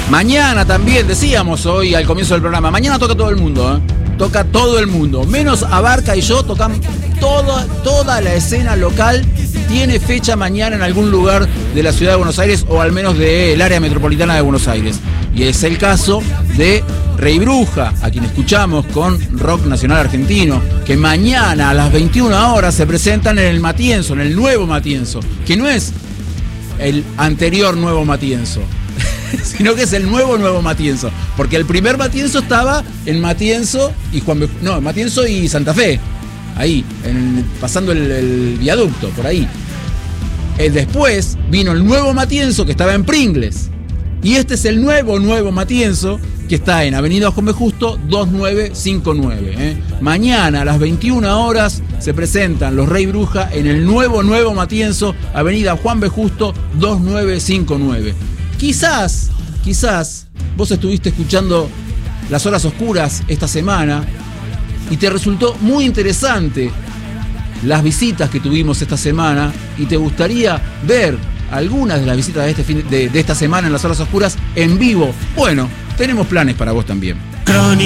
Mañana también, decíamos hoy al comienzo del programa, mañana toca todo el mundo, ¿eh? Toca todo el mundo, menos Abarca y yo, tocan toda la escena local. Tiene fecha mañana en algún lugar de la ciudad de Buenos Aires o al menos del área metropolitana de Buenos Aires. Y es el caso de Rey Bruja, a quien escuchamos con Rock Nacional Argentino, que mañana a las 21 horas se presentan en el Matienzo, en el nuevo Matienzo, que no es el anterior nuevo Matienzo, sino que es el nuevo Matienzo, porque el primer Matienzo estaba en Matienzo y Matienzo y Santa Fe, ahí, pasando el viaducto, por ahí. Después vino el nuevo Matienzo que estaba en Pringles, y este es el nuevo Matienzo que está en Avenida Juan B. Justo 2959. Mañana a las 21 horas se presentan los Rey Bruja en el nuevo Matienzo, Avenida Juan B. Justo 2959. Quizás vos estuviste escuchando Las Horas Oscuras esta semana y te resultó muy interesante las visitas que tuvimos esta semana y te gustaría ver algunas de las visitas de esta semana en Las Horas Oscuras en vivo. Bueno, tenemos planes para vos también.